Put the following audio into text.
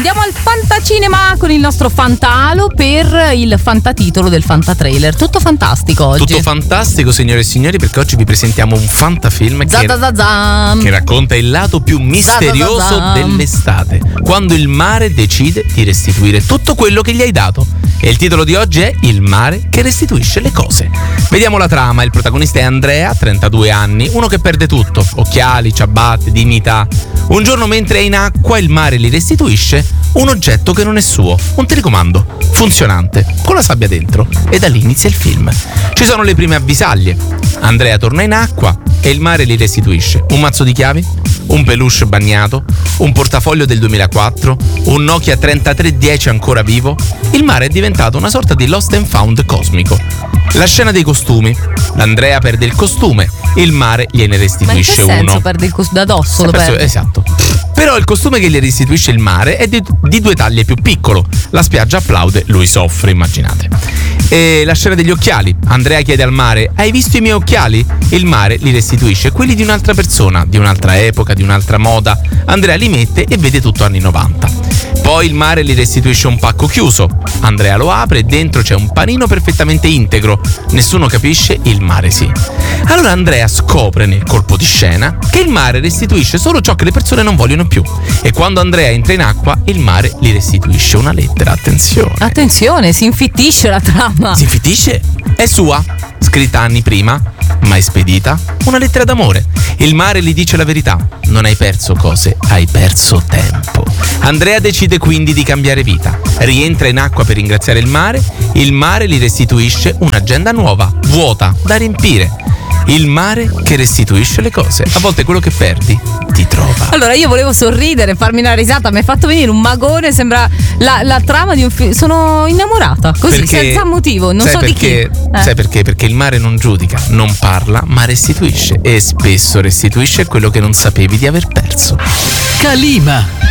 andiamo al Fantacinema con il nostro Fantalo per il fantatitolo del Fantatrailer. Tutto fantastico oggi. Tutto fantastico, signore e signori, perché oggi vi presentiamo un fantafilm che racconta il lato più misterioso dell'estate, quando il mare decide di restituire tutto quello che gli hai dato. E il titolo di oggi è Il mare che restituisce le cose. Vediamo la trama. Il protagonista è Andrea, 32 anni, uno che perde tutto: occhiali, ciabatte, dignità. Un giorno, mentre è in acqua, il mare gli restituisce un oggetto che non è suo, un telecomando funzionante con la sabbia dentro, e da lì inizia il film. Ci sono le prime avvisaglie. Andrea torna in acqua e il mare gli restituisce un mazzo di chiavi, un peluche bagnato, un portafoglio del 2004, un Nokia 3310 ancora vivo. Il mare è diventato una sorta di Lost and Found cosmico. La scena dei costumi. Andrea perde il costume, il mare gliene restituisce uno. Ma in che senso perde il costume? Da addosso lo perde? Esatto. Però il costume che gli restituisce il mare è di 2 taglie più piccolo. La spiaggia applaude, lui soffre, immaginate. E la scena degli occhiali. Andrea chiede al mare: hai visto i miei occhiali? Il mare li restituisce quelli di un'altra persona, di un'altra epoca, di un'altra moda. Andrea li mette e vede tutto anni 90. Poi il mare gli restituisce un pacco chiuso. Andrea lo apre e dentro c'è un panino perfettamente integro. Nessuno capisce, il mare sì. Allora Andrea scopre nel colpo di scena che il mare restituisce solo ciò che le persone non vogliono più. E quando Andrea entra in acqua, il mare gli restituisce una lettera. Attenzione, si infittisce la trama. Si infittisce? È sua, scritta anni prima, mai spedita, una lettera d'amore. Il mare gli dice la verità: non hai perso cose, hai perso tempo. Andrea decide quindi di cambiare vita. Rientra in acqua per ringraziare il mare gli restituisce un'agenda nuova, vuota, da riempire. Il mare che restituisce le cose. A volte quello che perdi ti trova. Allora io volevo sorridere, farmi una risata, mi hai fatto venire un magone, sembra la trama di un film. Sono innamorata, così, senza motivo, non so perché, di chi. Sai perché? Perché il mare non giudica, non parla, ma restituisce. E spesso restituisce quello che non sapevi di aver perso. Calima.